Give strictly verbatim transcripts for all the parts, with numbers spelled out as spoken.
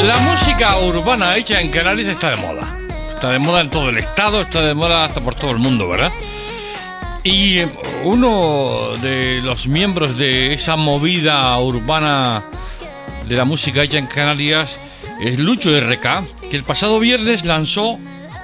La música urbana hecha en Canarias está de moda. Está de moda en todo el estado, está de moda hasta por todo el mundo, ¿verdad? Y uno de los miembros de esa movida urbana de la música hecha en Canarias es Lucho R K, que el pasado viernes lanzó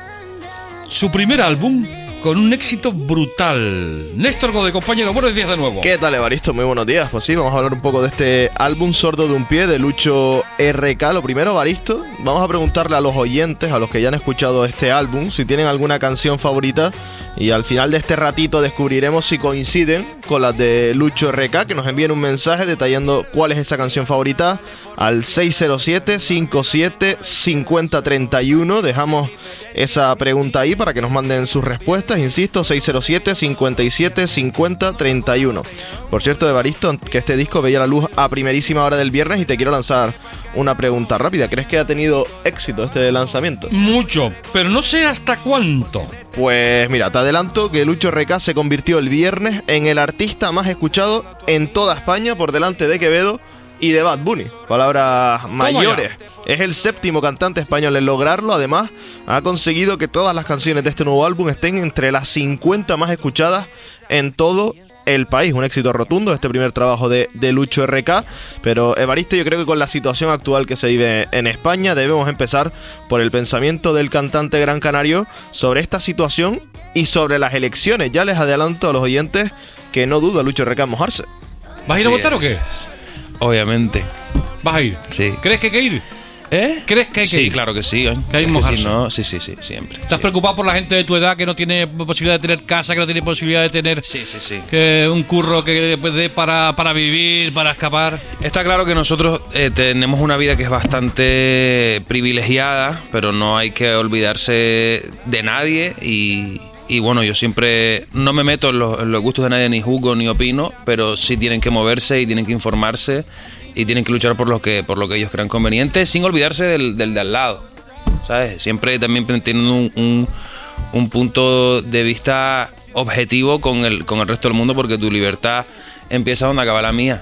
su primer álbum con un éxito brutal. Néstor Gode, compañero, buenos días de nuevo. ¿Qué tal, Evaristo? Muy buenos días. Pues sí, vamos a hablar un poco de este álbum Sordo de un Pie de Lucho R K. Lo primero, Evaristo, vamos a preguntarle a los oyentes, a los que ya han escuchado este álbum, si tienen alguna canción favorita. Y al final de este ratito descubriremos si coinciden con las de Lucho R K, que nos envíen un mensaje detallando cuál es esa canción favorita al seis cero siete, cinco siete, cinco cero tres uno. Dejamos esa pregunta ahí para que nos manden sus respuestas. Insisto, seis cero siete, cinco siete, cinco cero tres uno. Por cierto, Evaristo, que este disco veía la luz a primerísima hora del viernes y te quiero lanzar una pregunta rápida. ¿Crees que ha tenido éxito este lanzamiento? Mucho, pero no sé hasta cuánto. Pues mira, te adelanto que Lucho R K se convirtió el viernes en el artista más escuchado en toda España, por delante de Quevedo y de Bad Bunny. Palabras mayores. Es el séptimo cantante español en lograrlo. Además, ha conseguido que todas las canciones de este nuevo álbum estén entre las cincuenta más escuchadas en todo el país. Un éxito rotundo este primer trabajo de, de Lucho R K. Pero, Evaristo, yo creo que con la situación actual que se vive en España debemos empezar por el pensamiento del cantante gran canario sobre esta situación y sobre las elecciones. Ya les adelanto a los oyentes que no duda Lucho R K en mojarse. ¿Vas a ir a votar o qué? Obviamente. ¿Vas a ir? Sí. ¿Crees que hay que ir? ¿Eh? ¿Crees que hay que sí, ir? claro que sí. ¿eh? Que hay que Es mojarse. si no, sí, sí, sí, siempre. ¿Estás sí. preocupado por la gente de tu edad que no tiene posibilidad de tener casa, que no tiene posibilidad de tener Sí, sí, sí. que un curro que pues, dé para, para vivir, para escapar? Está claro que nosotros eh, tenemos una vida que es bastante privilegiada, pero no hay que olvidarse de nadie y... Y bueno, yo siempre no me meto en los, en los gustos de nadie, ni juzgo ni opino, pero sí tienen que moverse y tienen que informarse y tienen que luchar por lo que por lo que ellos crean conveniente, sin olvidarse del, del de al lado, ¿sabes? Siempre también teniendo un, un, un punto de vista objetivo con el, con el resto del mundo, porque tu libertad empieza donde acaba la mía.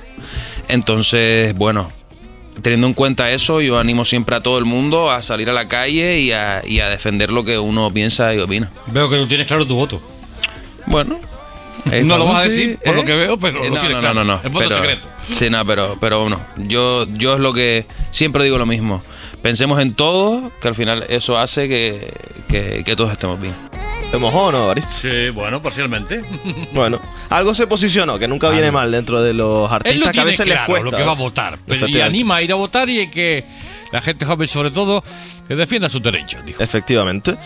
Entonces, bueno, teniendo en cuenta eso, yo animo siempre a todo el mundo a salir a la calle y a, y a defender lo que uno piensa y opina. Veo que no tienes claro tu voto. Bueno, eh, No lo vas a sí, decir por ¿eh? lo que veo, pero Eh, lo no, tienes no, claro. no, no, no. El voto pero, secreto. Sí, no, pero, pero bueno, yo, yo es lo que siempre digo lo mismo. Pensemos en todo, que al final eso hace que, que, que todos estemos bien. ¿Te mojó o no, Evaristo? Sí, bueno, parcialmente. Bueno, algo se posicionó, que nunca viene mal dentro de los Él artistas, lo que a tiene veces claro, les cuesta. lo que va a votar. Pero, y Efectivamente. anima a ir a votar y que la gente joven, sobre todo, que defienda sus derechos, dijo. Efectivamente.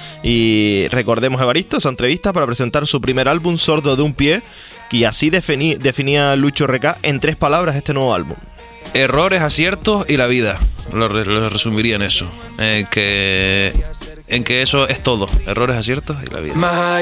Y recordemos, Evaristo, esa entrevista para presentar su primer álbum, Sordo de un Pie, y así defini- definía Lucho R K en tres palabras este nuevo álbum. Errores, aciertos y la vida. Lo, re- lo resumiría en eso. Eh, que, en que eso es todo. Errores, aciertos y la vida.